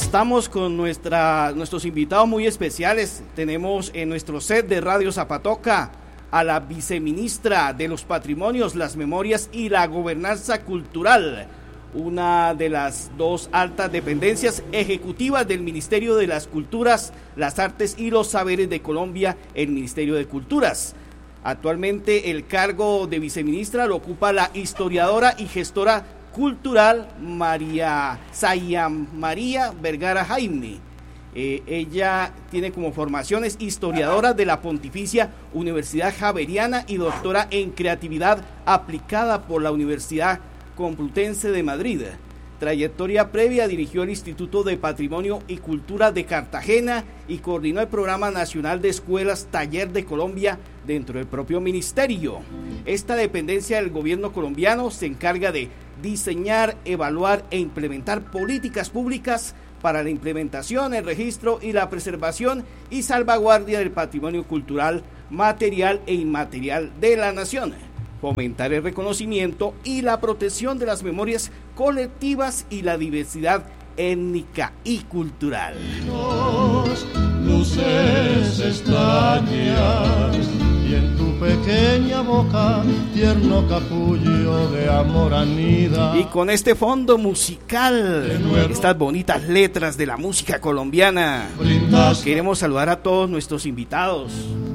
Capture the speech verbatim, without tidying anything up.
estamos con nuestra, nuestros invitados muy especiales. Tenemos en nuestro set de Radio Zapatoca a la viceministra de los Patrimonios, las Memorias y la Gobernanza Cultural, una de las dos altas dependencias ejecutivas del Ministerio de las Culturas, las Artes y los Saberes de Colombia, el Ministerio de Culturas. Actualmente el cargo de viceministra lo ocupa la historiadora y gestora cultural María Sayam María Vergara Jaime. Eh, ella tiene como formaciones historiadora de la Pontificia Universidad Javeriana y doctora en creatividad aplicada por la Universidad Complutense de Madrid. Trayectoria previa: dirigió el Instituto de Patrimonio y Cultura de Cartagena y coordinó el Programa Nacional de Escuelas Taller de Colombia dentro del propio ministerio. Esta dependencia del gobierno colombiano se encarga de diseñar, evaluar e implementar políticas públicas para la implementación, el registro y la preservación y salvaguardia del patrimonio cultural, material e inmaterial de la nación, fomentar el reconocimiento y la protección de las memorias colectivas y la diversidad étnica y cultural. Luces extrañas y en tu pequeña boca tierno capullo de amor anida. Y con este fondo musical, estas bonitas letras de la música colombiana, queremos saludar a todos nuestros invitados.